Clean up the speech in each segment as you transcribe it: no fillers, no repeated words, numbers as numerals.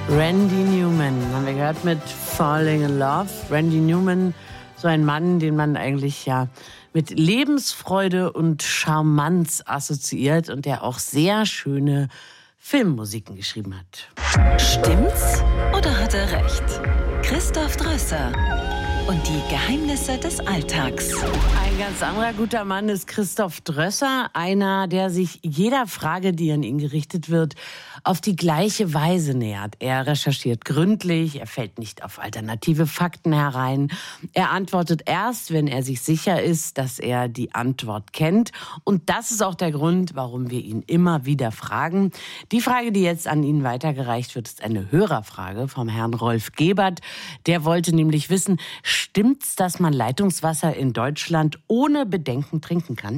Randy Newman haben wir gehört mit Falling in Love. Randy Newman, so ein Mann, den man eigentlich ja mit Lebensfreude und Charmanz assoziiert und der auch sehr schöne Filmmusiken geschrieben hat. Stimmt's oder hat er recht? Christoph Drösser und die Geheimnisse des Alltags. Ein ganz anderer guter Mann ist Christoph Drösser, einer, der sich jeder Frage, die an ihn gerichtet wird, auf die gleiche Weise nähert. Er recherchiert gründlich, er fällt nicht auf alternative Fakten herein. Er antwortet erst, wenn er sich sicher ist, dass er die Antwort kennt. Und das ist auch der Grund, warum wir ihn immer wieder fragen. Die Frage, die jetzt an ihn weitergereicht wird, ist eine Hörerfrage vom Herrn Rolf Gebert. Der wollte nämlich wissen, stimmt's, dass man Leitungswasser in Deutschland ohne Bedenken trinken kann?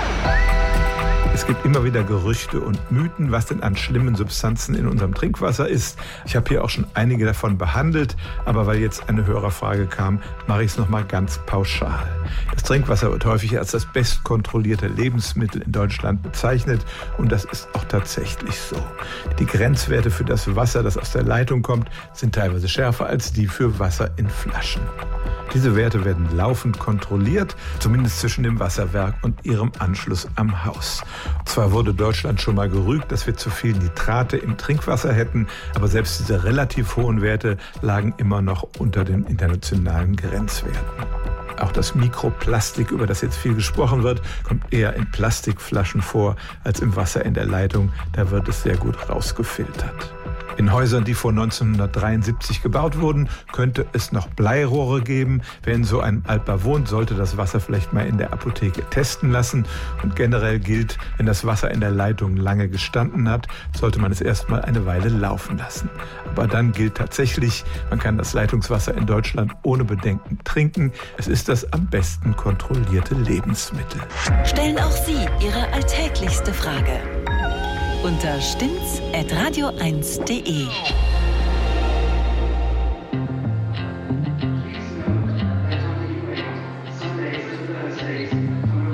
Es gibt immer wieder Gerüchte und Mythen, was denn an schlimmen Substanzen in unserem Trinkwasser ist. Ich habe hier auch schon einige davon behandelt, aber weil jetzt eine Hörerfrage kam, mache ich es nochmal ganz pauschal. Das Trinkwasser wird häufig als das bestkontrollierte Lebensmittel in Deutschland bezeichnet und das ist auch tatsächlich so. Die Grenzwerte für das Wasser, das aus der Leitung kommt, sind teilweise schärfer als die für Wasser in Flaschen. Diese Werte werden laufend kontrolliert, zumindest zwischen dem Wasserwerk und ihrem Anschluss am Haus. Zwar wurde Deutschland schon mal gerügt, dass wir zu viel Nitrate im Trinkwasser hätten, aber selbst diese relativ hohen Werte lagen immer noch unter den internationalen Grenzwerten. Auch das Mikroplastik, über das jetzt viel gesprochen wird, kommt eher in Plastikflaschen vor als im Wasser in der Leitung. Da wird es sehr gut rausgefiltert. In Häusern, die vor 1973 gebaut wurden, könnte es noch Bleirohre geben. Wer in so einem Altbau wohnt, sollte das Wasser vielleicht mal in der Apotheke testen lassen. Und generell gilt, wenn das Wasser in der Leitung lange gestanden hat, sollte man es erstmal eine Weile laufen lassen. Aber dann gilt tatsächlich, man kann das Leitungswasser in Deutschland ohne Bedenken trinken. Es ist das am besten kontrollierte Lebensmittel. Stellen auch Sie Ihre alltäglichste Frage unter stimmt's@radio1.de.